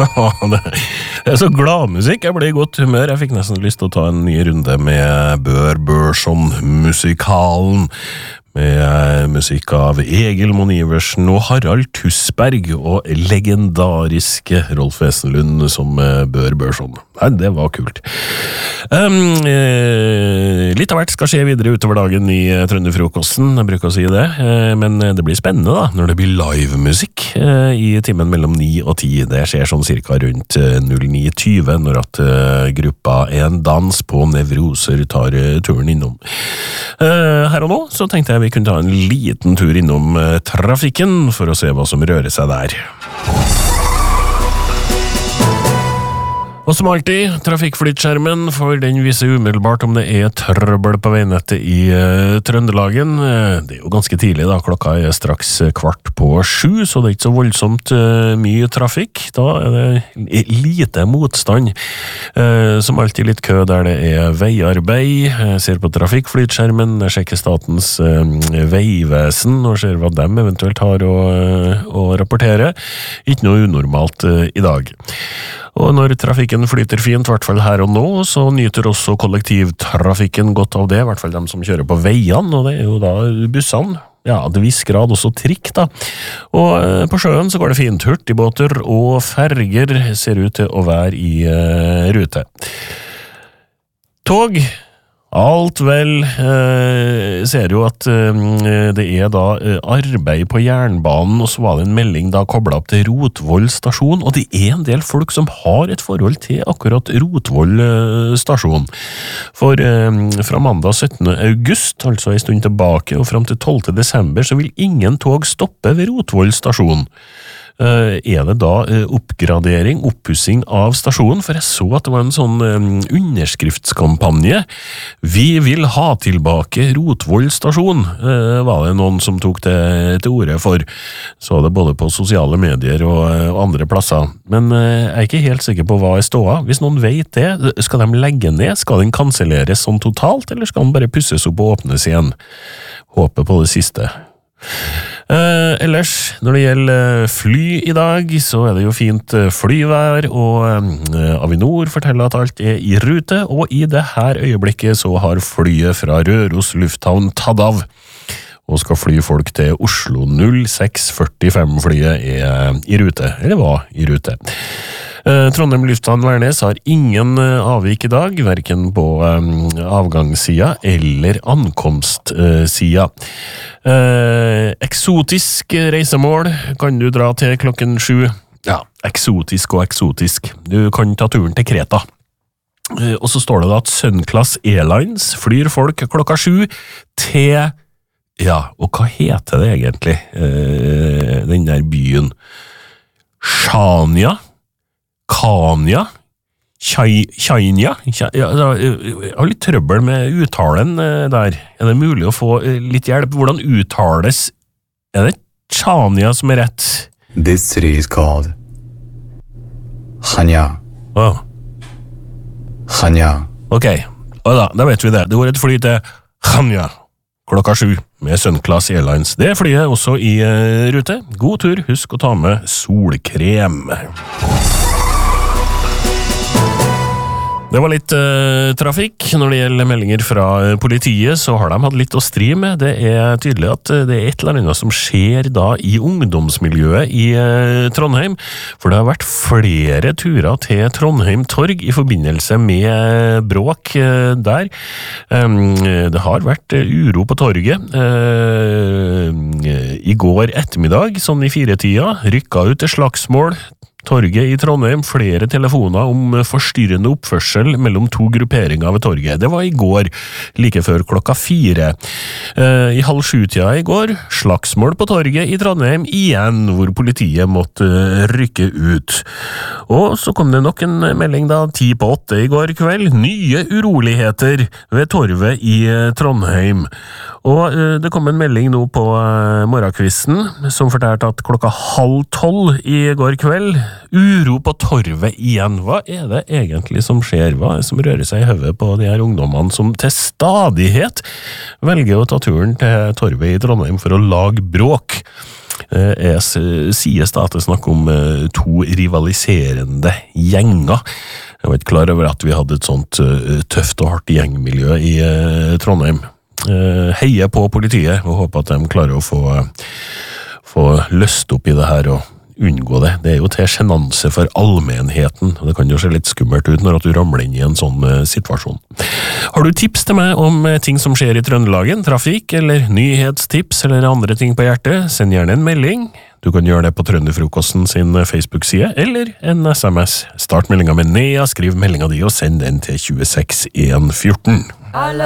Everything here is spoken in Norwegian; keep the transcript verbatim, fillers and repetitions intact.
Det er så glad musikk, jeg ble i godt humør. Jeg fikk nesten lyst til å ta en ny runde med Bør Børson-musikalen, med musikk av Egil Monn Iversen og Harald Tusberg og legendariske Rolf Wesenlund som Bør Børson. Nei, det var kult. Um, eh, litt av hvert skal skje videre utover dagen i Trønderfrokosten, jeg bruker å si det, eh, men det blir spennende da, når det blir livemusikk eh, i timen mellom ni og ti. Det skjer sånn cirka rundt null ni tjue når at eh, gruppa En Dans på Nevroser tar eh, turen innom. Eh, her og nå så tenkte jeg vi kunne ta en liten tur innom eh, trafikken for å se hva som rører seg der. Og som alltid, trafikkflytskjermen, for den viser umiddelbart om det er trøbbel på veinettet i uh, Trøndelagen. Det er jo ganske tidlig da, klokka er straks kvart på sju, så det er ikke så voldsomt uh, mye trafikk. Da er det lite motstand. Uh, som alltid litt kø der det er veiarbeid. Jeg ser på trafikkflytskjermen, jeg sjekker statens uh, veivesen og ser hva de eventuelt har å, uh, å rapportere. Ikke noe unormalt uh, i dag. Og når trafikken flyter fint, i hvert fall her og nå, så nyter også kollektivtrafikken godt av det, i hvert fall de som kjører på veiene, og det er jo da bussene. Ja, til viss grad også trikk da. Og eh, på sjøen så går det fint. Hurtigbåter og ferger ser ut til å være i eh, rute. Tog. Alt vel, eh, ser jo at eh, det er da eh, arbeid på jernbanen, og så var det en melding da koblet opp til Rotvoll stasjon, og det er en del folk som har et forhold til akkurat Rotvoll eh, stasjon. For eh, fra mandag syttende august, altså en stund tilbake, og frem til tolvte desember, så vil ingen tog stoppe ved Rotvoll stasjon. Uh, er det da uh, oppgradering, oppussing av stasjonen, for jeg så at det var en sånn um, underskriftskampanje. Vi vil ha tilbake Rotvoll stasjon, uh, var det noen som tok det til orde for. Så det både på sosiale medier og, uh, og andre plasser. Men uh, jeg er ikke helt sikker på hva jeg står av. Hvis noen vet det, skal de legge ned? Skal den kanselleres sånn totalt, eller skal den bare pusses opp og åpnes igjen? Håper på det siste. Uh, ellers, når det gjelder fly i dag, så er det jo fint flyvær, og uh, Avinor forteller at alt er i rute, og i det her øyeblikket så har flyet fra Røros lufthavn tatt av, og skal fly folk til Oslo. Null seks førtifem flyet er i rute, eller var i rute. Uh, Trondheim lufthavn Værnes har ingen uh, avvik i dag, hverken på um, avgangssida eller ankomstsida. Uh, eksotisk reisemål kan du dra til klokken sju. Ja, eksotisk og eksotisk. Du kan ta turen til Kreta. Uh, og så står det da at Sunclass Airlines flyr folk klokka sju til, ja, og hva heter det egentlig, uh, den der byen? Shania? Kania, Kjainia, jeg har litt trøbbel med uttalen der. Er det mulig å få litt hjelp? Hvordan uttales? Er det Chania som er rett? This city is called Chania. Oh. Chania. Ok, og da, da vet vi det. Det går et fly til Chania klokka sju med Sunclass Airlines. Det flyet også i uh, rute. God tur, husk å ta med solkrem. Det var litt uh, trafikk. Når det gjelder meldinger fra uh, politiet, så har de hatt litt å stri med. Det er tydelig at uh, det er et eller annet som skjer da i ungdomsmiljøet i uh, Trondheim, for det har vært flere turer til Trondheim Torg i forbindelse med uh, bråk uh, der. Um, det har vært uh, uro på torget. Uh, uh, I går ettermiddag, sånn i firetida, rykka ut til slagsmål. Torget i Trondheim, flere telefoner om forstyrrende oppførsel mellom to grupperinger ved torget. Det var i går, like før klokka fire. I halv sju-tida i går, slagsmål på torget i Trondheim igjen, hvor politiet måtte rykke ut. Og så kom det nok en melding da, ti på åtte i går kveld, nye uroligheter ved torvet i Trondheim. Og det kom en melding nå på morgenkvisten, som fortalte at klokka halv tolv i går kveld, uro på torvet igjen. Hva er det egentlig som skjer? Hva er det som rører seg i hodet på de her ungdommene som til stadighet velger å ta turen til torvet i Trondheim for å lage bråk? er, sies da at det snakker om to rivaliserende gjenger. Jeg var ikke klar over at vi hadde et sånt tøft og hardt gjengmiljø i Trondheim. Heier på politiet og håper at de klarer å få, få løst opp i det her og unngå det. Det er jo til sjenanse for allmenheten, og det kan jo se litt skummelt ut når at du ramler inn i en sånn uh, situasjon. Har du tips til meg om uh, ting som skjer i Trøndelagen, trafikk eller nyhetstips eller andre ting på hjertet, send gjerne en melding. Du kan gjøre det på Trønderfrokosten sin Facebook-side, eller en sms. Start meldinga med Nea, skriv meldinga di og send den til to seks en fjorten.